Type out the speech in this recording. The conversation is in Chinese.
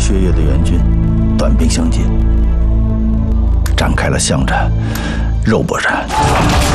薛岳的援军短兵相接，展开了巷战、肉搏战。